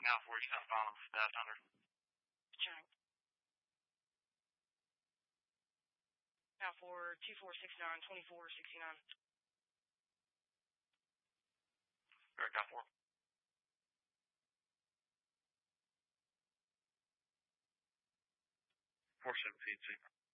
now for you, southbound of Staff Thunder. Check. Now for 2469, 2469. Correct, now for. 417.